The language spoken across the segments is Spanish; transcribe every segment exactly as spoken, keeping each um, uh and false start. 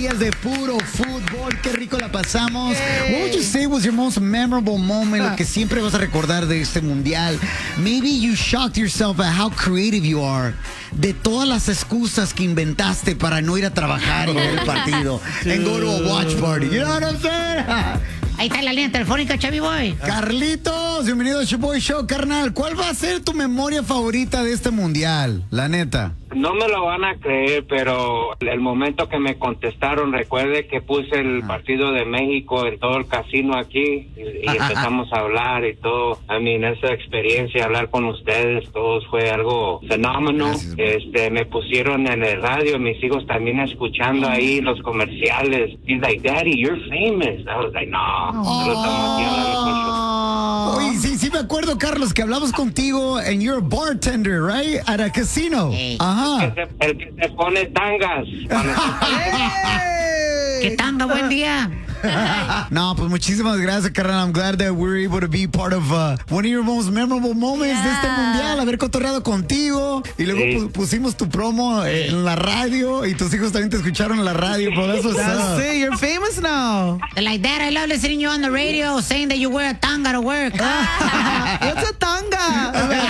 días de puro fútbol. Qué rico la pasamos. What would you say was your most memorable moment? Lo que siempre vas a recordar de este mundial. Maybe you shocked yourself at how creative you are. De todas las excusas que inventaste para no ir a trabajar y ver el partido. And go to a watch party. You know what I'm saying? Ahí está la línea telefónica, Chavi Boy. Carlitos, bienvenido a Show Show, carnal. ¿Cuál va a ser tu memoria favorita de este mundial? La neta. No me lo van a creer, pero el momento que me contestaron, recuerde que puse el ah. partido de México en todo el casino aquí y, y empezamos a hablar y todo. I mean, esa experiencia, hablar con ustedes, todos fue algo fenómeno. Gracias, este, me pusieron en el radio, mis hijos también escuchando ahí los comerciales. He's like, Daddy, you're famous. I was like, no. Solo estamos aquí hablando con su- Oye, sí, sí me acuerdo, Carlos, que hablamos contigo and you're a bartender, right? At a casino. Hey. Ajá. El que se- el que se pone tangas. Cuando se- ¿Qué tanga? Buen día. No, pues muchísimas gracias, carnal. I'm glad that we're able to be part of uh, one of your most memorable moments de este mundial. Haber cotorreado contigo. Y luego Sí. pu- pusimos tu promo eh, en la radio y tus hijos también te escucharon en la radio. Por eso That's it. You're famous now. They're like, Dad, I love listening to you on the radio saying that you wear a tanga to work. What's a tanga?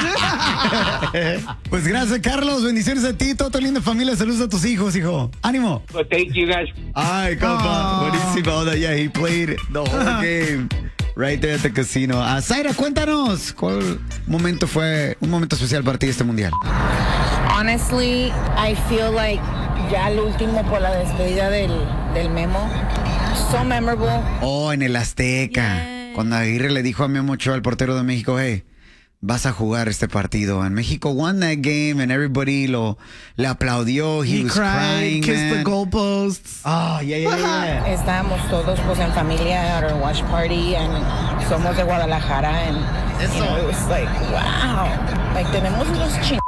Pues gracias, Carlos. Bendiciones a ti, toda tu linda familia. Saludos a tus hijos, hijo. Ánimo. Well, thank you guys. Ay, compa. Buenísimo. Oh, yeah, he played the whole game right there at the casino. Uh, Zaira, cuéntanos. ¿Cuál momento fue un momento especial para ti este mundial? Honestly, I feel like ya el último por la despedida del, del Memo. So memorable. Oh, en el Azteca. Yes. Cuando Aguirre le dijo a Memo Ochoa, el portero de México, hey, vas a jugar este partido. And México won that game and everybody lo, le aplaudió. He, He was cried, crying, kissed man. the goalposts. Oh, yeah, yeah, yeah. Estábamos todos pues en familia at our watch party and somos de Guadalajara and you know, it was like, wow. Like tenemos unos ching.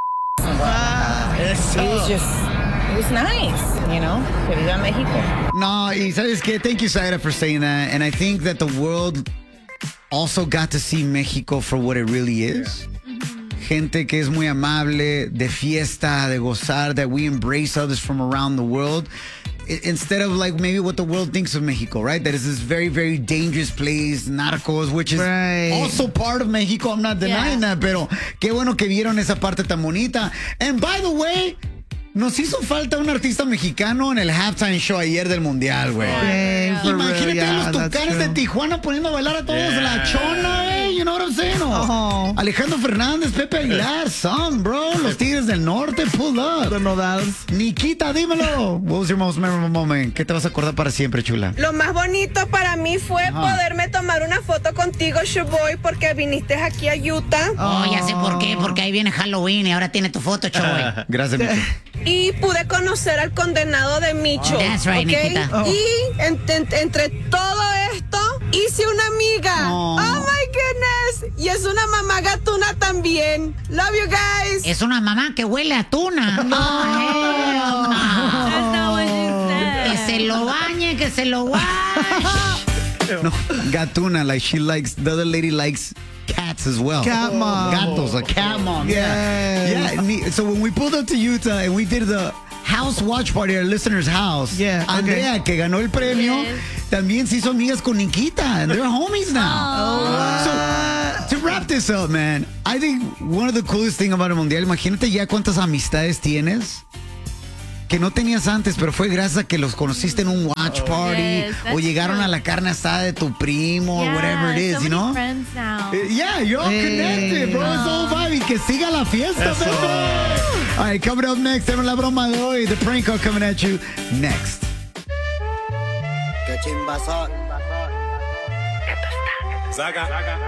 It was just, it was nice, you know. Que viva México. No, y sabes que, thank you, Zaira, for saying that. And I think that the world also got to see Mexico for what it really is. Gente que es muy amable, de fiesta, de gozar, that we embrace others from around the world. I- Instead of like maybe what the world thinks of Mexico, right? That is this very, very dangerous place, narcos, which is Right. also part of Mexico. I'm not denying Yeah. that, pero qué bueno que vieron esa parte tan bonita. And by the way, nos hizo falta un artista mexicano en el halftime show ayer del Mundial, güey. Dang, for real. Imagínate Yeah, los that's tucanes de true. Tijuana poniendo a bailar a todos la chona, eh. You know what I'm saying? O Oh. Alejandro Fernández, Pepe Aguilar, some, bro. Los Tigres del Norte, pull up. The nodals. Nikita, dímelo. What was your most memorable moment? ¿Qué te vas a acordar para siempre, chula? Lo más bonito para mí fue Ajá. poderme tomar una foto contigo, Shoboy, porque viniste aquí a Utah Oh, ya sé por qué. Porque ahí viene Halloween y ahora tiene tu foto, Choy. Gracias, Micho. y pude conocer al condenado de Micho. That's right, ¿ok? Nikita. Oh. Y en- en- entre todo esto, hice una amiga. Oh. Oh. my goodness. Y es una mamá gatuna también. Love you guys. Es una mamá que huele a tuna. No, hell no. That's not what you said. Que se lo bañe, que se lo wash. No, Gatuna, like she likes, the other lady likes cats as well. Cat mom. Gatos, a cat mom. Yes. Yeah. Yeah. ne- So when we pulled up to Utah and we did the house watch party at our listener's house, Yeah, okay. Andrea, que ganó el premio, Yes. también se hizo amigas con Nikita, and they're homies now. So, to wrap this up, man, I think one of the coolest thing about el Mundial, imagínate ya cuántas amistades tienes que no tenías antes, pero fue gracias a que los conociste en un watch party Yes, o that's llegaron true. a la carne asada de tu primo Yeah, or whatever it is, so you many know? friends now. Uh, Yeah, you're all Hey. connected, bro. It's all vibe. Y que siga la fiesta, baby. All right, coming up next, tenemos la broma de hoy. The prank call coming at you next. Qué chimbazo.